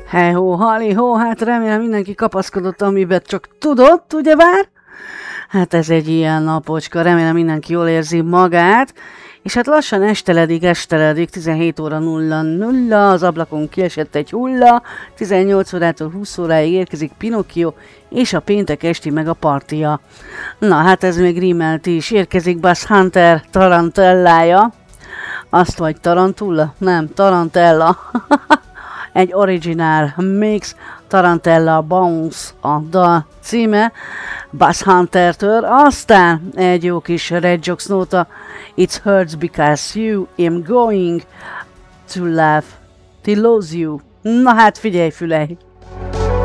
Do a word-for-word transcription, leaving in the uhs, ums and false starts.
Hey ho, hali ho, hát remélem mindenki kapaszkodott, amiben csak tudott, ugyebár? Hát ez egy ilyen napocska, remélem mindenki jól érzi magát. És hát lassan esteledik, esteledik, tizenhét óra nulla nulla, az ablakon kiesett egy hulla, tizennyolc órától húsz óráig érkezik Pinocchio, és a péntek esti meg a partia. Na hát ez még rímelt is, érkezik Bass Hunter tarantellája. Azt vagy tarantula? Nem, tarantella. Egy originál mix, Tarantella Bounce a dal címe, Bass Hunter-től, aztán egy jó kis Red Jocks nóta, It hurts because you, I'm going to laugh, to lose you. Na hát figyelj, fülej!